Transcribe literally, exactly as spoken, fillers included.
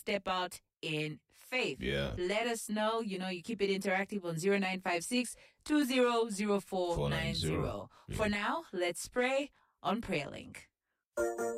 step out in faith. Yeah. Let us know. You know, you keep it interactive on zero nine five six, two zero zero four nine zero. Yeah. For now, let's pray on PrayerLink.